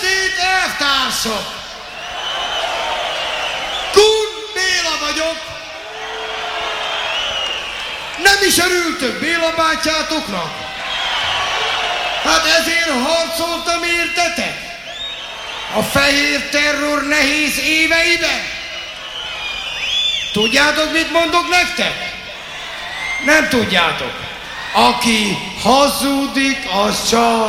estét, elvtársak! Kun Béla vagyok. Nem is örültök Béla bátyátoknak? Hát ezért harcoltam értetek? A fehér terror nehéz éveiben? Tudjátok, mit mondok nektek? Nem tudjátok. Aki hazudik, az csak